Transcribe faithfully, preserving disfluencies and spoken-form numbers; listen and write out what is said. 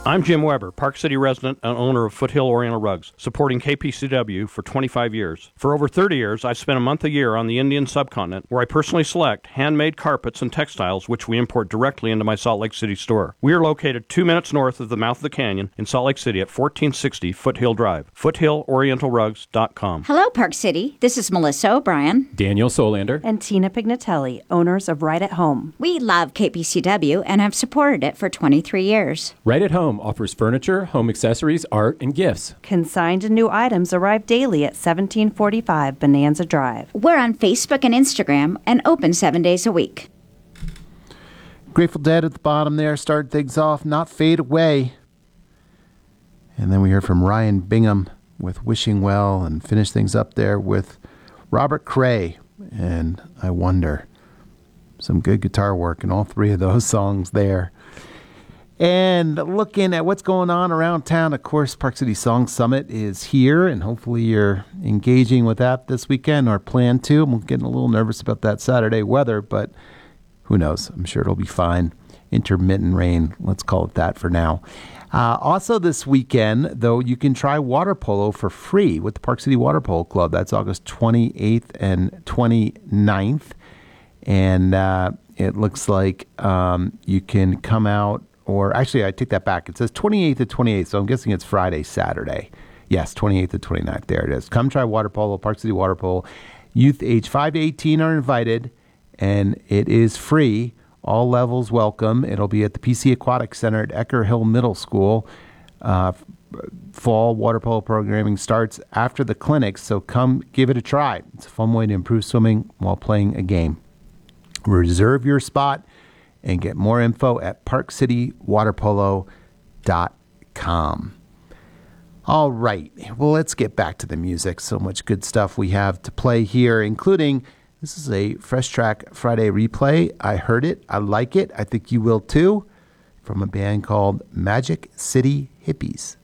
I'm Jim Weber, Park City resident and owner of Foothill Oriental Rugs, supporting K P C W for twenty-five years. For over thirty years, I've spent a month a year on the Indian subcontinent, where I personally select handmade carpets and textiles, which we import directly into my Salt Lake City store. We are located two minutes north of the mouth of the canyon in Salt Lake City at fourteen sixty Foothill Drive. foothill oriental rugs dot com. Hello, Park City. This is Melissa O'Brien, Daniel Solander, and Tina Pignatelli, owners of Right at Home. We love K P C W and have supported it for twenty-three years. Right at Home offers furniture, home accessories, art, and gifts. Consigned and new items arrive daily at seventeen forty-five Bonanza Drive. We're on Facebook and Instagram and open seven days a week. Grateful Dead at the bottom there, start things off, Not Fade Away. And then we hear from Ryan Bingham with Wishing Well, and finish things up there with Robert Cray and I Wonder. Some good guitar work in all three of those songs there. And looking at what's going on around town, of course, Park City Song Summit is here, and hopefully you're engaging with that this weekend or plan to. I'm getting a little nervous about that Saturday weather, but who knows? I'm sure it'll be fine. Intermittent rain, let's call it that for now. Uh, also this weekend, though, you can try water polo for free with the Park City Water Polo Club. That's August twenty-eighth and twenty-ninth. And uh, it looks like um, you can come out. Or actually, I take that back. It says twenty-eighth to twenty-eighth, so I'm guessing it's Friday, Saturday. Yes, twenty-eighth to twenty-ninth. There it is. Come try water polo, Park City Water Polo. Youth age five to eighteen are invited, and it is free. All levels welcome. It'll be at the P C Aquatic Center at Ecker Hill Middle School. Uh, fall water polo programming starts after the clinics, so come give it a try. It's a fun way to improve swimming while playing a game. Reserve your spot and get more info at park city water polo dot com. All right. Well, let's get back to the music. So much good stuff we have to play here, including, this is a Fresh Track Friday replay. I heard it. I like it. I think you will too. From a band called Magic City Hippies.